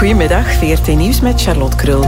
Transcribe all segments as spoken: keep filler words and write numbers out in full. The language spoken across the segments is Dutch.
Goedemiddag, V R T Nieuws met Charlotte Krul.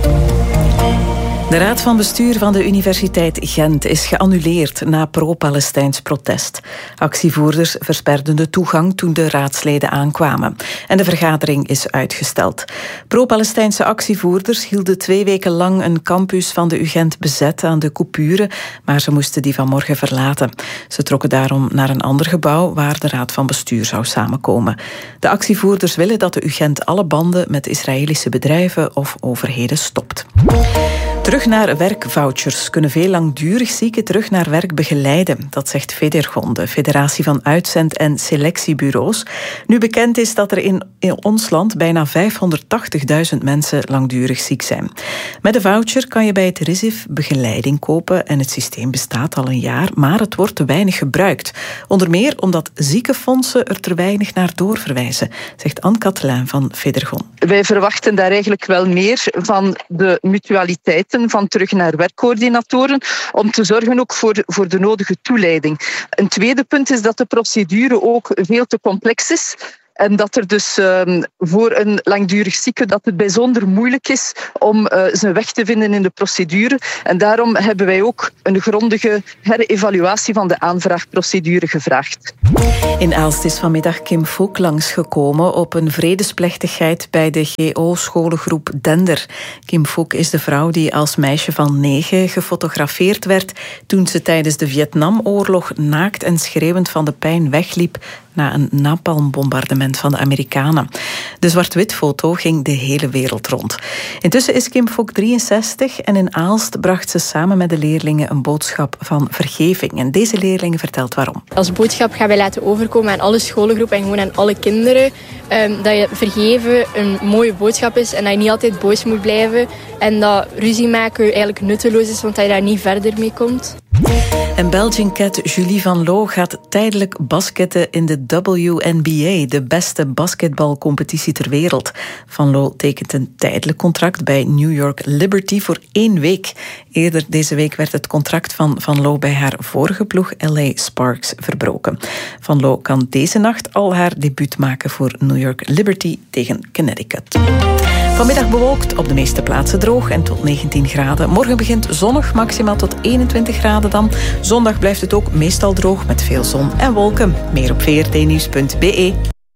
De Raad van Bestuur van de Universiteit Gent is geannuleerd na pro-Palestijns protest. Actievoerders versperden de toegang toen de raadsleden aankwamen. En de vergadering is uitgesteld. Pro-Palestijnse actievoerders hielden twee weken lang een campus van de U Gent bezet aan de Coupure, maar ze moesten die vanmorgen verlaten. Ze trokken daarom naar een ander gebouw waar de Raad van Bestuur zou samenkomen. De actievoerders willen dat de U Gent alle banden met Israëlische bedrijven of overheden stopt. Terug naar werkvouchers kunnen veel langdurig zieken terug naar werk begeleiden. Dat zegt Federgon, de Federatie van Uitzend- en Selectiebureaus. Nu bekend is dat er in, in ons land bijna vijfhonderdtachtigduizend mensen langdurig ziek zijn. Met de voucher kan je bij het R I S I F begeleiding kopen en het systeem bestaat al een jaar, maar het wordt te weinig gebruikt. Onder meer omdat ziekenfondsen er te weinig naar doorverwijzen, zegt Anne Katelijn van Federgon. Wij verwachten daar eigenlijk wel meer van de mutualiteiten van terug naar werkcoördinatoren om te zorgen ook voor, voor de nodige toeleiding. Een tweede punt is dat de procedure ook veel te complex is. En dat er dus um, voor een langdurig zieke dat het bijzonder moeilijk is om uh, zijn weg te vinden in de procedure. En daarom hebben wij ook een grondige herevaluatie van de aanvraagprocedure gevraagd. In Aalst is vanmiddag Kim Fook langsgekomen op een vredesplechtigheid bij de G O-scholengroep Dender. Kim Fook is de vrouw die als meisje van negen gefotografeerd werd toen ze tijdens de Vietnamoorlog naakt en schreeuwend van de pijn wegliep na een napalmbombardement van de Amerikanen. De zwart-wit foto ging de hele wereld rond. Intussen is Kim Fook drieënzestig en in Aalst bracht ze samen met de leerlingen een boodschap van vergeving. En deze leerling vertelt waarom. Als boodschap gaan wij laten overkomen aan alle scholengroepen en gewoon aan alle kinderen um, dat je vergeven een mooie boodschap is en dat je niet altijd boos moet blijven en dat ruzie maken eigenlijk nutteloos is, want dat je daar niet verder mee komt. En Belgian Cat Julie Van Loo gaat tijdelijk basketten in de W N B A, de beste basketbalcompetitie ter wereld. Van Loo tekent een tijdelijk contract bij New York Liberty voor één week. Eerder deze week werd het contract van Van Loo bij haar vorige ploeg L A Sparks verbroken. Van Loo kan deze nacht al haar debuut maken voor New York Liberty tegen Connecticut. Vanmiddag bewolkt, op de meeste plaatsen droog en tot negentien graden. Morgen begint zonnig, maximaal tot eenentwintig graden dan. Zondag blijft het ook meestal droog met veel zon en wolken. Meer op v r t nieuws punt b e.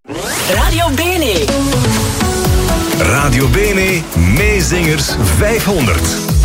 Radio Bene. Radio Bene, Meezingers vijfhonderd.